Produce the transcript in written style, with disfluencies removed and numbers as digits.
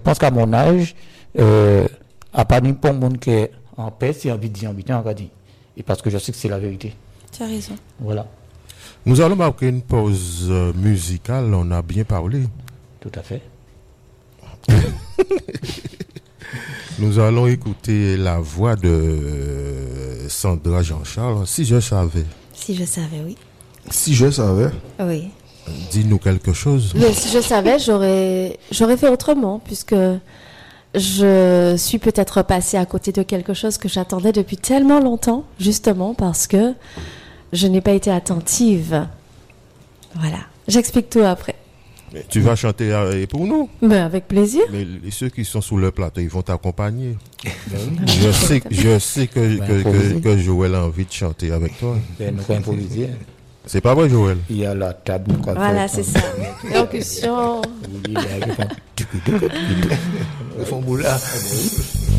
pense qu'à mon âge, à part pour le monde qui est en paix, c'est envie de dire, on va dire. Et parce que je sais que c'est la vérité. Tu as raison. Voilà. Nous allons marquer une pause musicale, on a bien parlé. Tout à fait. Nous allons écouter la voix de Sandra Jean-Charles. Si je savais. Si je savais, oui. Si je savais. Oui. Dis-nous quelque chose. Mais si je savais, j'aurais fait autrement, puisque je suis peut-être passée à côté de quelque chose que j'attendais depuis tellement longtemps, justement parce que je n'ai pas été attentive. Voilà. J'explique tout après. Tu vas chanter pour nous? Mais avec plaisir. Mais ceux qui sont sous le plateau, ils vont t'accompagner. Je sais que Joël a envie de chanter avec toi. Nous allons improviser. C'est pas vrai, Joël? Il y a la table. Voilà, c'est ça. Percussion. Ils font boula.